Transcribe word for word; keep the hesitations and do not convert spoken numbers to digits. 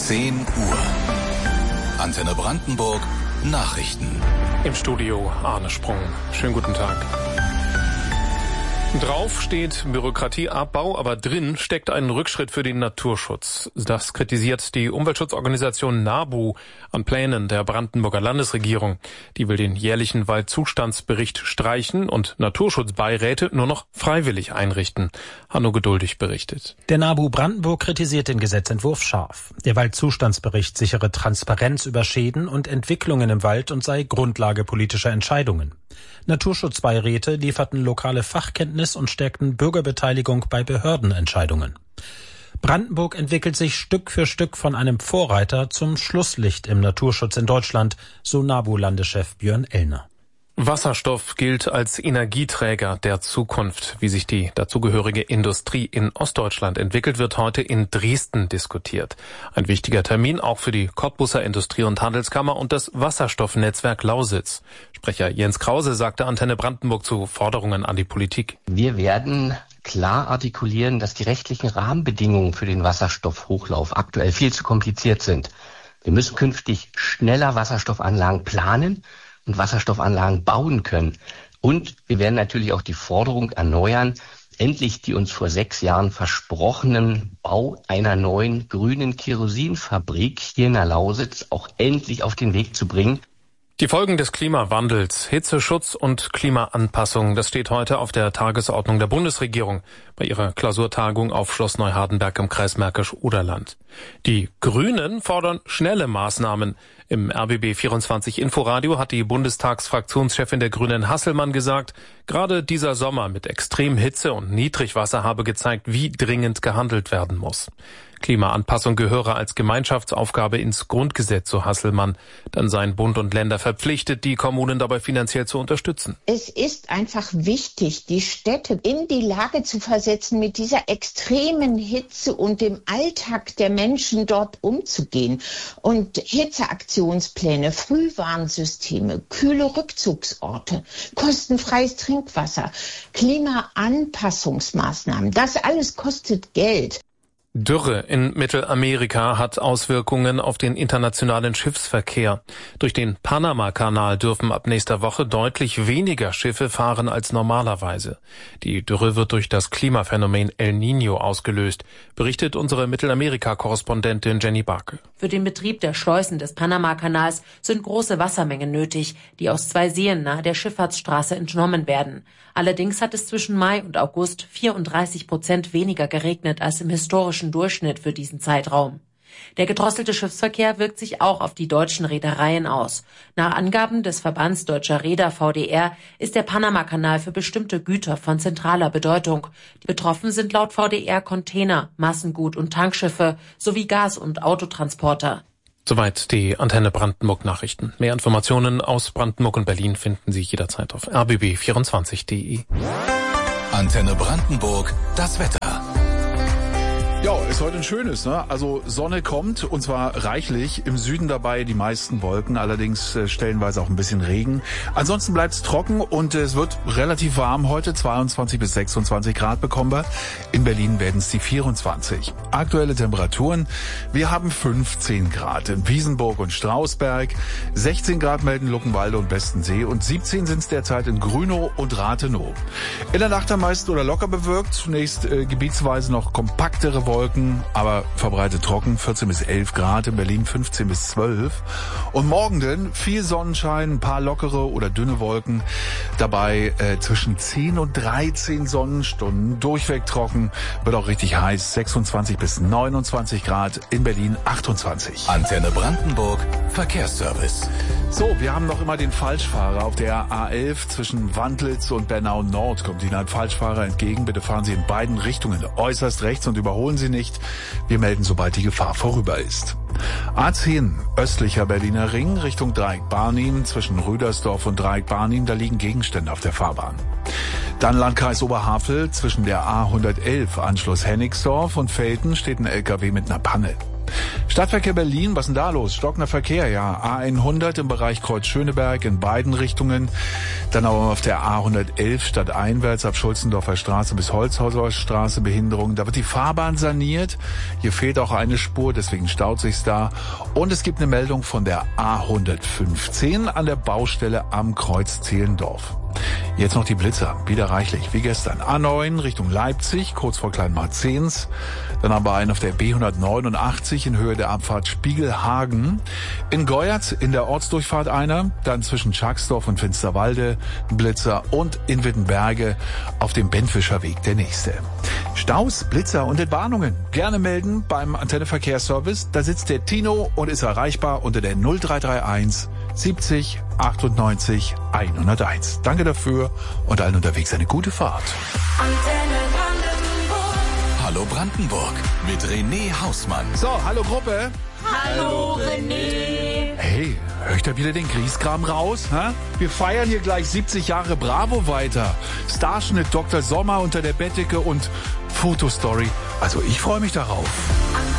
zehn Uhr. Antenne Brandenburg Nachrichten. Im Studio Arne Sprung. Schönen guten Tag. Drauf steht Bürokratieabbau, aber drin steckt ein Rückschritt für den Naturschutz. Das kritisiert die Umweltschutzorganisation NABU an Plänen der Brandenburger Landesregierung. Die will den jährlichen Waldzustandsbericht streichen und Naturschutzbeiräte nur noch freiwillig einrichten. Hanno Geduldig berichtet. Der NABU Brandenburg kritisiert den Gesetzentwurf scharf. Der Waldzustandsbericht sichere Transparenz über Schäden und Entwicklungen im Wald und sei Grundlage politischer Entscheidungen. Naturschutzbeiräte lieferten lokale Fachkenntnis und stärkten Bürgerbeteiligung bei Behördenentscheidungen. Brandenburg entwickelt sich Stück für Stück von einem Vorreiter zum Schlusslicht im Naturschutz in Deutschland, so NABU-Landeschef Björn Ellner. Wasserstoff gilt als Energieträger der Zukunft. Wie sich die dazugehörige Industrie in Ostdeutschland entwickelt, wird heute in Dresden diskutiert. Ein wichtiger Termin auch für die Cottbuser Industrie- und Handelskammer und das Wasserstoffnetzwerk Lausitz. Sprecher Jens Krause sagte Antenne Brandenburg zu Forderungen an die Politik. Wir werden klar artikulieren, dass die rechtlichen Rahmenbedingungen für den Wasserstoffhochlauf aktuell viel zu kompliziert sind. Wir müssen künftig schneller Wasserstoffanlagen planen und Wasserstoffanlagen bauen können. Und wir werden natürlich auch die Forderung erneuern, endlich die uns vor sechs Jahren versprochenen Bau einer neuen grünen Kerosinfabrik hier in der Lausitz auch endlich auf den Weg zu bringen. Die Folgen des Klimawandels, Hitzeschutz und Klimaanpassung, das steht heute auf der Tagesordnung der Bundesregierung bei ihrer Klausurtagung auf Schloss Neuhardenberg im Kreis Märkisch-Oderland. Die Grünen fordern schnelle Maßnahmen. Im R B B vierundzwanzig Inforadio hat die Bundestagsfraktionschefin der Grünen Hasselmann gesagt, gerade dieser Sommer mit Extremhitze und Niedrigwasser habe gezeigt, wie dringend gehandelt werden muss. Klimaanpassung gehöre als Gemeinschaftsaufgabe ins Grundgesetz, so Hasselmann. Dann seien Bund und Länder verpflichtet, die Kommunen dabei finanziell zu unterstützen. Es ist einfach wichtig, die Städte in die Lage zu versetzen, mit dieser extremen Hitze und dem Alltag der Menschen dort umzugehen. Und Hitzeaktionspläne, Frühwarnsysteme, kühle Rückzugsorte, kostenfreies Trinkwasser, Klimaanpassungsmaßnahmen, das alles kostet Geld. Dürre in Mittelamerika hat Auswirkungen auf den internationalen Schiffsverkehr. Durch den Panama-Kanal dürfen ab nächster Woche deutlich weniger Schiffe fahren als normalerweise. Die Dürre wird durch das Klimaphänomen El Niño ausgelöst, berichtet unsere Mittelamerika-Korrespondentin Jenny Barke. Für den Betrieb der Schleusen des Panama-Kanals sind große Wassermengen nötig, die aus zwei Seen nahe der Schifffahrtsstraße entnommen werden. Allerdings hat es zwischen Mai und August vierunddreißig Prozent weniger geregnet als im historischen Durchschnitt für diesen Zeitraum. Der gedrosselte Schiffsverkehr wirkt sich auch auf die deutschen Reedereien aus. Nach Angaben des Verbands Deutscher Reeder V D R ist der Panama-Kanal für bestimmte Güter von zentraler Bedeutung. Betroffen sind laut V D R Container, Massengut- und Tankschiffe sowie Gas- und Autotransporter. Soweit die Antenne Brandenburg Nachrichten. Mehr Informationen aus Brandenburg und Berlin finden Sie jederzeit auf r b b vierundzwanzig punkt d e. Antenne Brandenburg, das Wetter. Ja, ist heute ein schönes, ne? Also Sonne kommt und zwar reichlich. Im Süden dabei die meisten Wolken, allerdings äh, stellenweise auch ein bisschen Regen. Ansonsten bleibt es trocken und äh, es wird relativ warm heute, zweiundzwanzig bis sechsundzwanzig Grad bekommen wir. In Berlin werden es die vierundzwanzig. Aktuelle Temperaturen, wir haben fünfzehn Grad in Wiesenburg und Strausberg, sechzehn Grad melden Luckenwalde und Westensee und siebzehn sind es derzeit in Grünow und Rathenow. In der Nacht am meisten oder locker bewölkt, zunächst äh, gebietsweise noch kompaktere Wolken. Wolken, aber verbreitet trocken, vierzehn bis elf Grad, in Berlin fünfzehn bis zwölf. Und morgen denn viel Sonnenschein, ein paar lockere oder dünne Wolken, dabei äh, zwischen zehn und dreizehn Sonnenstunden, durchweg trocken, wird auch richtig heiß, sechsundzwanzig bis neunundzwanzig Grad, in Berlin achtundzwanzig. Antenne Brandenburg, Verkehrsservice. So, wir haben noch immer den Falschfahrer auf der A elf zwischen Wandlitz und Bernau Nord. Kommt Ihnen ein Falschfahrer entgegen, bitte fahren Sie in beiden Richtungen äußerst rechts und überholen Sie nicht. Wir melden, sobald die Gefahr vorüber ist. A zehn, östlicher Berliner Ring, Richtung Dreieck-Barnim, zwischen Rüdersdorf und Dreieck-Barnim, da liegen Gegenstände auf der Fahrbahn. Dann Landkreis Oberhavel, zwischen der A hundertelf, Anschluss Hennigsdorf und Velten, steht ein L K W mit einer Panne. Stadtverkehr Berlin, was ist denn da los? Stockender Verkehr, ja. A hundert im Bereich Kreuz-Schöneberg in beiden Richtungen. Dann aber auf der A hundertelf stadteinwärts ab Schulzendorfer Straße bis Holzhauser Straße Behinderung. Da wird die Fahrbahn saniert. Hier fehlt auch eine Spur, deswegen staut sich's da. Und es gibt eine Meldung von der A hundertfünfzehn an der Baustelle am Kreuz Zehlendorf. Jetzt noch die Blitzer, wieder reichlich, wie gestern. A neun Richtung Leipzig, kurz vor Kleinmarzens. Dann aber einen auf der B hundertneunundachtzig in Höhe der Abfahrt Spiegelhagen. In Geuerz in der Ortsdurchfahrt einer, dann zwischen Schacksdorf und Finsterwalde Blitzer und in Wittenberge auf dem Bentwischer Weg der nächste. Staus, Blitzer und Entwarnungen gerne melden beim Antenne Verkehrsservice. Da sitzt der Tino und ist erreichbar unter der null drei drei eins siebzig achtundneunzig hunderteins. Danke dafür und allen unterwegs eine gute Fahrt. Antenne Brandenburg. Hallo Brandenburg mit René Hausmann. So, hallo Gruppe. Hallo René. Hey, hör ich da wieder den Grieskram raus? Hä? Wir feiern hier gleich siebzig Jahre Bravo weiter. Starschnitt Doktor Sommer unter der Bettdecke und Fotostory. Also ich freue mich darauf.